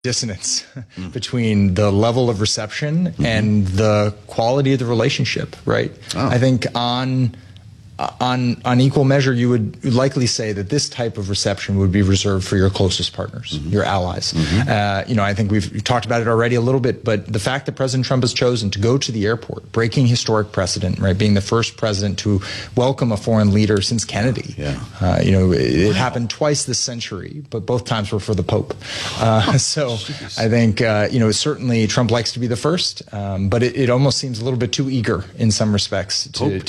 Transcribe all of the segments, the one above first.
dissonance between the level of reception and the quality of the relationship, right? I think on equal measure, you would likely say that this type of reception would be reserved for your closest partners, your allies. I think we've talked about it already a little bit, but the fact that President Trump has chosen to go to the airport, breaking historic precedent, right, being the first president to welcome a foreign leader since Kennedy. It happened twice this century, but both times were for the Pope. So I think, certainly Trump likes to be the first, but it almost seems a little bit too eager in some respects.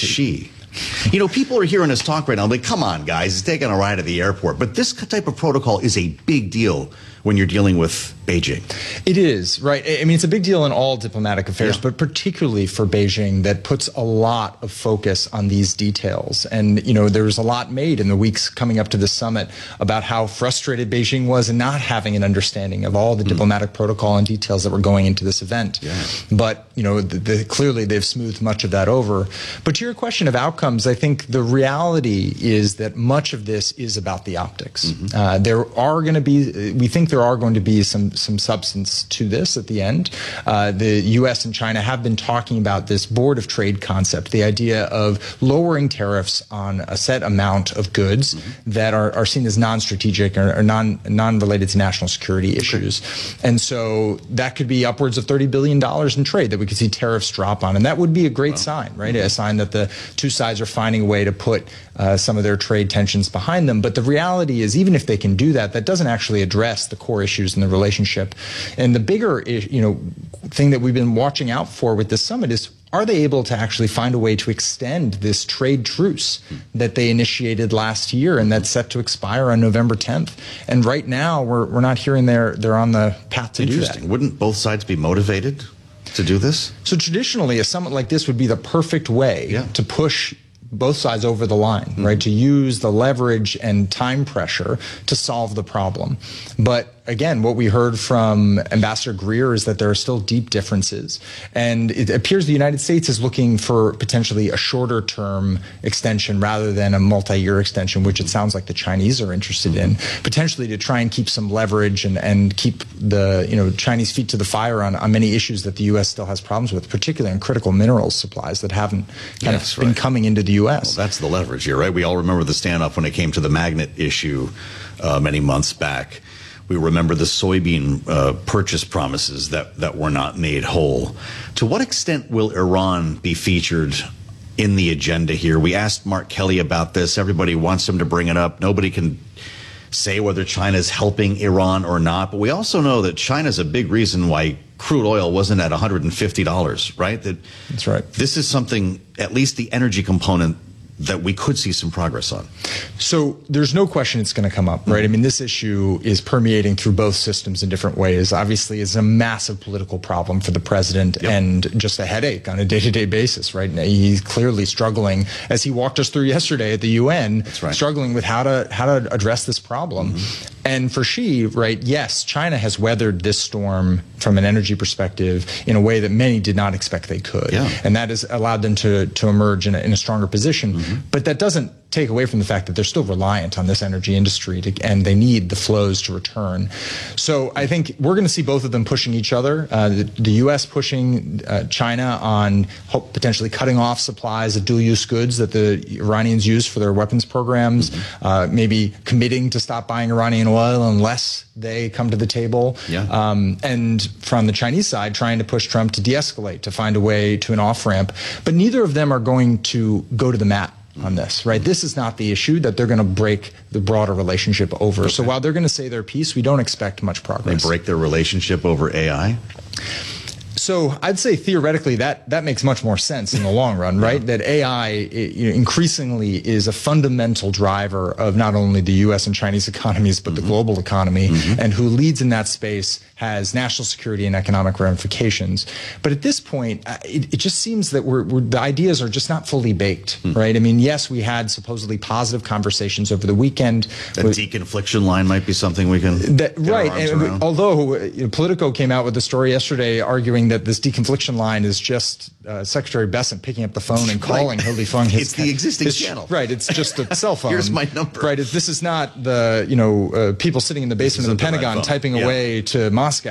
People are hearing us talk right now. I'm like, come on, guys, it's taking a ride at the airport. But this type of protocol is a big deal when you're dealing with Beijing. It is, right? I mean, it's a big deal in all diplomatic affairs, but particularly for Beijing, that puts a lot of focus on these details. And, there was a lot made in the weeks coming up to the summit about how frustrated Beijing was in not having an understanding of all the diplomatic protocol and details that were going into this event. But, clearly they've smoothed much of that over. But to your question of outcomes, I think the reality is that much of this is about the optics. We think there are going to be some substance to this at the end. The U.S. and China have been talking about this Board of Trade concept, the idea of lowering tariffs on a set amount of goods that are seen as non-strategic or non-related to national security issues. And so that could be upwards of $30 billion in trade that we could see tariffs drop on. And that would be a great sign, right? A sign that the two sides are finding a way to put some of their trade tensions behind them. But the reality is, even if they can do that, that doesn't actually address the core issues in the relationship. And the bigger, thing that we've been watching out for with this summit is, are they able to actually find a way to extend this trade truce that they initiated last year and that's set to expire on November 10th? And right now, we're not hearing they're on the path to do that. Wouldn't both sides be motivated to do this? So traditionally, a summit like this would be the perfect way to push both sides over the line, right? To use the leverage and time pressure to solve the problem. But again, what we heard from Ambassador Greer is that there are still deep differences. And it appears the United States is looking for potentially a shorter term extension rather than a multi-year extension, which it sounds like the Chinese are interested in, potentially to try and keep some leverage and keep the Chinese feet to the fire on many issues that the U.S. still has problems with, particularly in critical minerals supplies that haven't been coming into the U.S. Well, that's the leverage here, right? We all remember the standoff when it came to the magnet issue many months back. We remember the soybean purchase promises that were not made whole. To what extent will Iran be featured in the agenda here? We asked Mark Kelly about this. Everybody wants him to bring it up. Nobody can say whether China is helping Iran or not. But we also know that China is a big reason why crude oil wasn't at $150, right? That's right. This is something, at least the energy component, that we could see some progress on. So there's no question it's going to come up, right? I mean, this issue is permeating through both systems in different ways. Obviously, it's a massive political problem for the president and just a headache on a day-to-day basis, right? He's clearly struggling, as he walked us through yesterday at the UN, struggling with how to address this problem. And for Xi, right, yes, China has weathered this storm from an energy perspective in a way that many did not expect they could. And that has allowed them to emerge in a stronger position. But that doesn't take away from the fact that they're still reliant on this energy industry and they need the flows to return. So I think we're going to see both of them pushing each other. The U.S. pushing China on potentially cutting off supplies of dual-use goods that the Iranians use for their weapons programs, maybe committing to stop buying Iranian oil unless they come to the table. And from the Chinese side, trying to push Trump to de-escalate, to find a way to an off-ramp. But neither of them are going to go to the mat on this, right? This is not the issue that they're going to break the broader relationship over. So while they're going to say their piece, we don't expect much progress. They break their relationship over AI? So I'd say theoretically that makes much more sense in the long run, right? That AI increasingly is a fundamental driver of not only the U.S. and Chinese economies, but the global economy, and who leads in that space has national security and economic ramifications. But at this point, it just seems that the ideas are just not fully baked, right? I mean, yes, we had supposedly positive conversations over the weekend. A deconfliction line might be something we can right. And although Politico came out with a story yesterday arguing that this deconfliction line is just Secretary Bessent picking up the phone and calling He Lifeng. It's the existing channel. Right. It's just a cell phone. Here's my number. Right. This is not the people sitting in the basement of the Pentagon typing away to Moscow.